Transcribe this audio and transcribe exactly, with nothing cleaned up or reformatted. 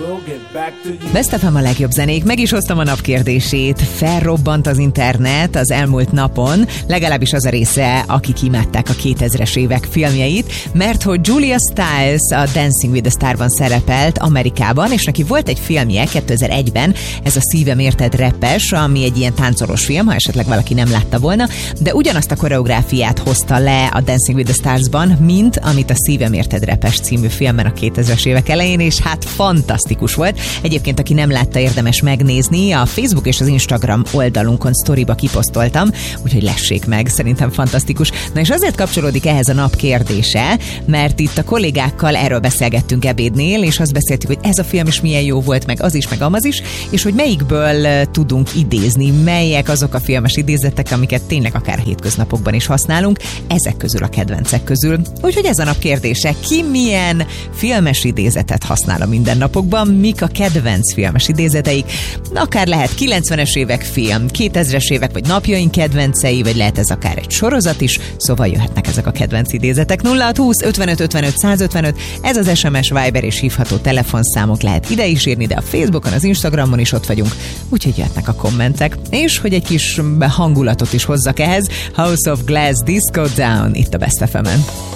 Best ef em a legjobb zenék, meg is hoztam a napkérdését. Felrobbant az internet az elmúlt napon, legalábbis az a része, akik imádták a kétezres évek filmjeit, mert hogy Julia Stiles a Dancing with the Starban szerepelt Amerikában, és neki volt egy filmje kétezer-egyben, ez a Szívem érted repes, ami egy ilyen táncolós film, ha esetleg valaki nem látta volna, de ugyanazt a koreográfiát hozta le a Dancing with the Starsban, mint amit a Szívem érted repes című filmben a kétezres évek elején, és hát fantasztikus volt. Egyébként, aki nem látta, érdemes megnézni, a Facebook és az Instagram oldalunkon sztoriba kiposztoltam, úgyhogy lessék meg, szerintem fantasztikus. Na és azért kapcsolódik ehhez a nap kérdése, mert itt a kollégákkal erről beszélgettünk ebédnél, és azt beszéltük, hogy ez a film is milyen jó volt, meg az is, meg amaz is, és hogy melyikből tudunk idézni, melyek azok a filmes idézetek, amiket tényleg akár hétköznapokban is használunk, ezek közül a kedvencek közül. Úgyhogy ez a nap kérdése, ki milyen filmes idézetet használ a mindennapokban, mik a kedvenc filmes idézeteik, akár lehet kilencvenes évek film, kétezres évek, vagy napjaink kedvencei, vagy lehet ez akár egy sorozat is, szóval jöhetnek ezek a kedvenc idézetek. nulla hat húsz ötvenöt ötvenöt százötvenöt, ez az es em es, Viber és hívható telefonszámok, lehet ide is írni, de a Facebookon, az Instagramon is ott vagyunk, úgyhogy jöhetnek a kommentek. És hogy egy kis hangulatot is hozzak ehhez, House of Glass, Disco Down, itt a Best ef emen.